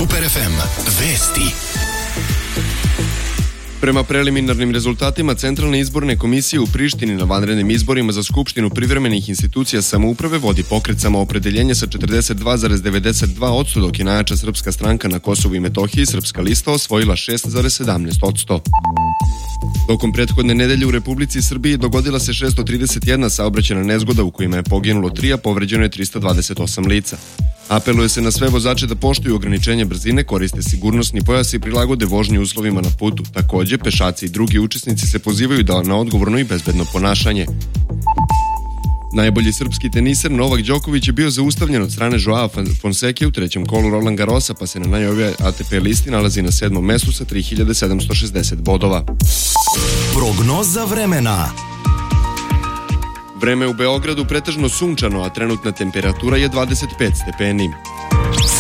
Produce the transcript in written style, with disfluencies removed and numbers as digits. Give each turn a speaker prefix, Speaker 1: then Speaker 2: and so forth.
Speaker 1: Super FM. Vesti.
Speaker 2: Prema preliminarnim rezultatima Centralne izborne komisije u Prištini na vanrednim izborima za Skupštinu privremenih institucija samouprave vodi pokret Samoopredeljenje sa 42,92%, dok je najjača srpska stranka na Kosovu i Metohiji, Srpska lista, osvojila 6,17%. Tokom prethodne nedelje u Republici Srbiji dogodila se 631 saobraćajna nezgoda u kojima je poginulo 3, a povređeno je 328 lica. Apeluje se na sve vozače da poštuju ograničenje brzine, koriste sigurnosni pojas i prilagode vožnju uslovima na putu. Takođe, pešaci i drugi učesnici se pozivaju na odgovorno i bezbedno ponašanje. Najbolji srpski teniser Novak Đoković je bio zaustavljen od strane Joao Fonseke u trećem kolu Roland Garrosa, pa se na najnovijoj ATP listi nalazi na 7. mestu sa 3760 bodova.
Speaker 1: Prognoza vremena.
Speaker 2: Vreme u Beogradu pretežno sunčano, a trenutna temperatura je 25 stepeni.